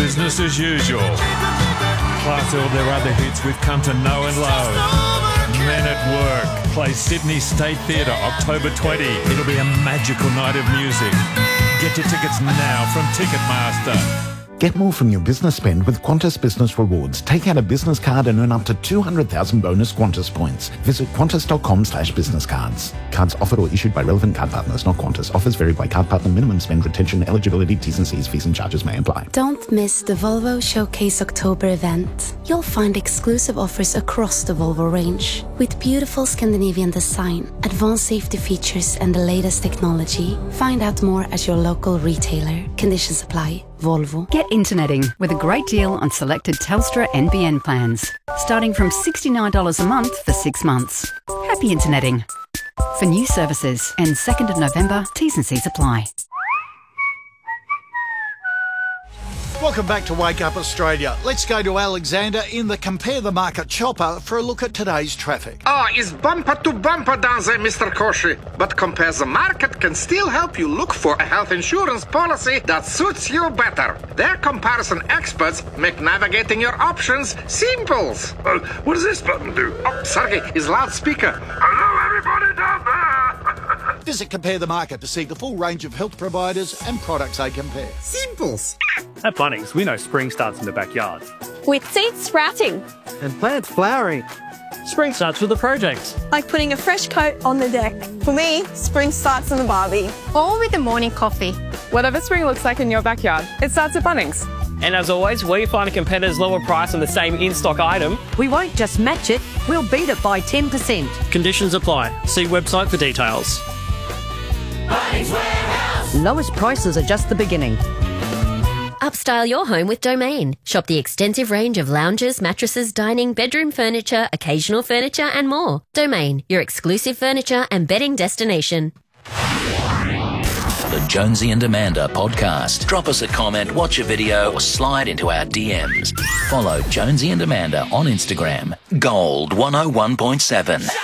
business as usual. Plus all their other hits we've come to know and love. Men at Work plays Sydney State Theatre October 20. It'll be a magical night of music. Get your tickets now from Ticketmaster. Get more from your business spend with Qantas Business Rewards. Take out a business card and earn up to 200,000 bonus Qantas points. Visit qantas.com/business cards. Cards offered or issued by relevant card partners, not Qantas. Offers vary by card partner. Minimum spend, retention, eligibility, T's and C's, fees and charges may apply. Don't miss the Volvo Showcase October event. You'll find exclusive offers across the Volvo range. With beautiful Scandinavian design, advanced safety features and the latest technology. Find out more at your local retailer. Conditions apply. Volvo. Get interneting with a great deal on selected Telstra NBN plans. Starting from $69 a month for 6 months. Happy interneting. For new services, ends 2nd of November, T's and C's apply. Welcome back to Wake Up Australia. Let's go to Alexander in the Compare the Market chopper for a look at today's traffic. It's bumper to bumper down there, Mr. Koshi. But Compare the Market can still help you look for a health insurance policy that suits you better. Their comparison experts make navigating your options simple. What does this button do? Oh, Sergey is loudspeaker. Hello, everybody down there. Visit Compare the Market to see the full range of health providers and products they compare. Simples. At Bunnings, we know spring starts in the backyard. With seeds sprouting. And plants flowering. Spring starts with a project. Like putting a fresh coat on the deck. For me, spring starts in the barbie. Or with the morning coffee. Whatever spring looks like in your backyard, it starts at Bunnings. And as always, we find a competitor's lower price on the same in-stock item. We won't just match it, we'll beat it by 10%. Conditions apply. See website for details. Bunnings Warehouse. Lowest prices are just the beginning. Upstyle your home with Domain. Shop the extensive range of lounges, mattresses, dining, bedroom furniture, occasional furniture and more. Domain, your exclusive furniture and bedding destination. The Jonesy and Amanda podcast. Drop us a comment, watch a video or slide into our DMs. Follow Jonesy and Amanda on Instagram. Gold 101.7.